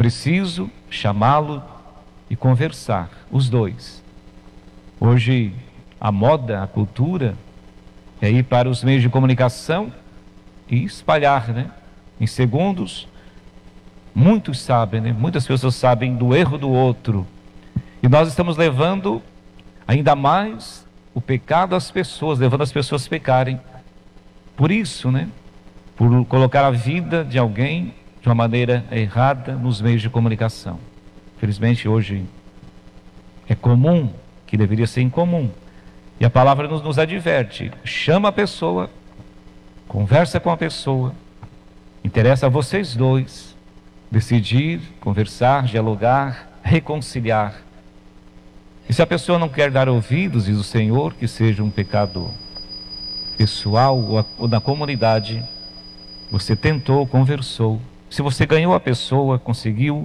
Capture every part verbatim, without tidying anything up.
preciso chamá-lo e conversar, os dois. Hoje, a moda, a cultura, é ir para os meios de comunicação e espalhar, né? Em segundos, muitos sabem, né? Muitas pessoas sabem do erro do outro. E nós estamos levando ainda mais o pecado às pessoas, levando as pessoas a pecarem. Por isso, né? Por colocar a vida de alguém de uma maneira errada nos meios de comunicação. Infelizmente, hoje é comum, que deveria ser incomum. E a palavra nos, nos adverte: chama a pessoa, conversa com a pessoa, interessa a vocês dois decidir, conversar, dialogar, reconciliar. E se a pessoa não quer dar ouvidos, diz o Senhor, que seja um pecado pessoal ou, ou da comunidade, você tentou, conversou. Se você ganhou a pessoa, conseguiu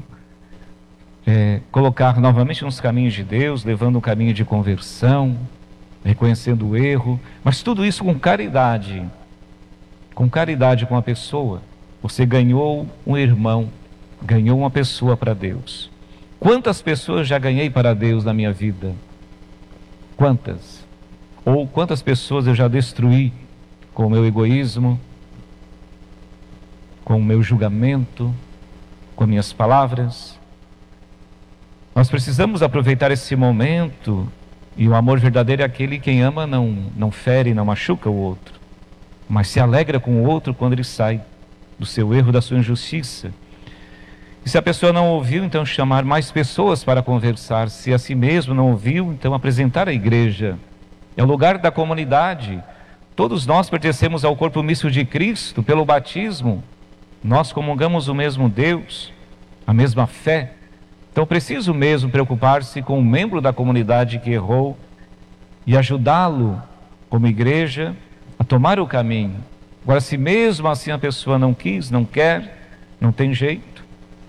é, colocar novamente nos caminhos de Deus, levando um caminho de conversão, reconhecendo o erro, mas tudo isso com caridade, com caridade com a pessoa, você ganhou um irmão, ganhou uma pessoa para Deus. Quantas pessoas já ganhei para Deus na minha vida? Quantas? Ou quantas pessoas eu já destruí com o meu egoísmo, com o meu julgamento, com minhas palavras? Nós precisamos aproveitar esse momento. E o amor verdadeiro é aquele: quem ama não, não fere, não machuca o outro, mas se alegra com o outro quando ele sai do seu erro, da sua injustiça. E se a pessoa não ouviu, então chamar mais pessoas para conversar. Se a si mesmo não ouviu, então apresentar a igreja. É o lugar da comunidade. Todos nós pertencemos ao corpo místico de Cristo pelo batismo. Nós comungamos o mesmo Deus, a mesma fé. Então preciso mesmo preocupar-se com o membro da comunidade que errou e ajudá-lo, como igreja, a tomar o caminho. Agora, se mesmo assim a pessoa não quis, não quer, não tem jeito,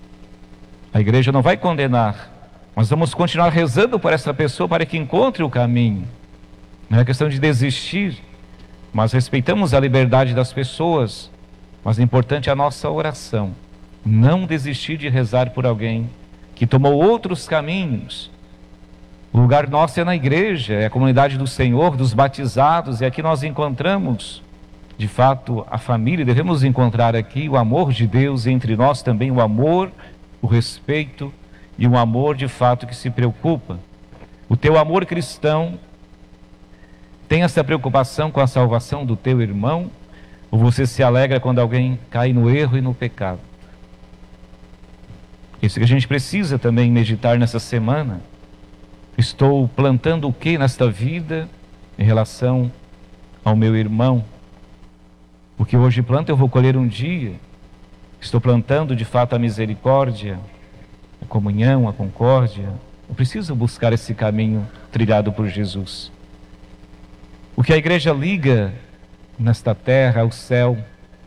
a igreja não vai condenar, mas vamos continuar rezando por essa pessoa para que encontre o caminho. Não é questão de desistir, mas respeitamos a liberdade das pessoas, mas é importante a nossa oração. Não desistir de rezar por alguém que tomou outros caminhos. O lugar nosso é na igreja, é a comunidade do Senhor, dos batizados, e aqui nós encontramos, de fato, a família. Devemos encontrar aqui o amor de Deus, e entre nós também o amor, o respeito e um amor de fato que se preocupa. O teu amor cristão tem essa preocupação com a salvação do teu irmão, ou você se alegra quando alguém cai no erro e no pecado? Isso que a gente precisa também meditar nessa semana. Estou plantando o que nesta vida em relação ao meu irmão? O que hoje planto eu vou colher um dia. Estou plantando de fato a misericórdia, a comunhão, a concórdia. Eu preciso buscar esse caminho trilhado por Jesus. O que a igreja liga nesta terra ao céu,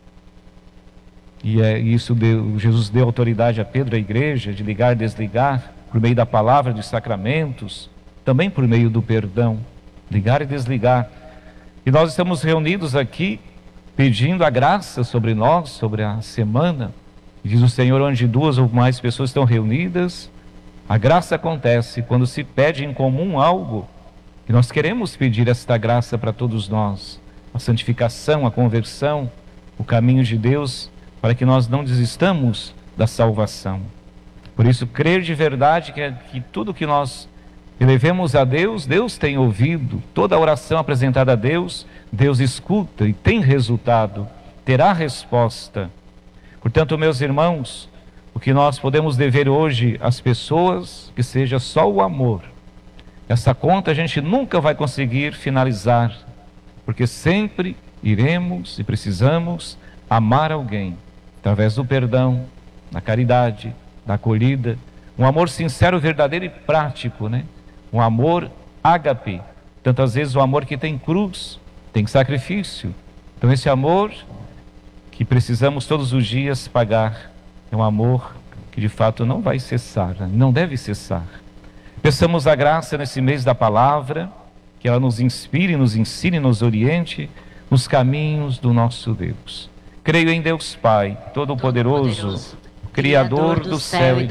e é isso, deu, Jesus deu autoridade a Pedro, a igreja, de ligar e desligar, por meio da palavra, dos sacramentos, também por meio do perdão, ligar e desligar. E nós estamos reunidos aqui, pedindo a graça sobre nós, sobre a semana. E diz o Senhor: onde duas ou mais pessoas estão reunidas, a graça acontece quando se pede em comum algo. E nós queremos pedir esta graça para todos nós, a santificação, a conversão, o caminho de Deus, para que nós não desistamos da salvação. Por isso, crer de verdade que, que tudo que nós elevemos a Deus, Deus tem ouvido. Toda oração apresentada a Deus, Deus escuta e tem resultado, terá resposta. Portanto, meus irmãos, o que nós podemos dever hoje às pessoas, que seja só o amor. Essa conta a gente nunca vai conseguir finalizar, porque sempre iremos e precisamos amar alguém, através do perdão, da caridade, da acolhida, um amor sincero, verdadeiro e prático, né? Um amor ágape, tantas vezes o amor que tem cruz, tem sacrifício. Então esse amor que precisamos todos os dias pagar, é um amor que de fato não vai cessar, né? Não deve cessar. Peçamos a graça nesse mês da palavra, que ela nos inspire, nos ensine, nos oriente nos caminhos do nosso Deus. Creio em Deus Pai, Todo-Poderoso, Criador do céu e